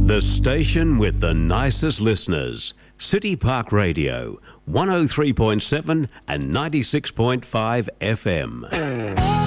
The station with the nicest listeners. City Park Radio, 103.7 and 96.5 FM.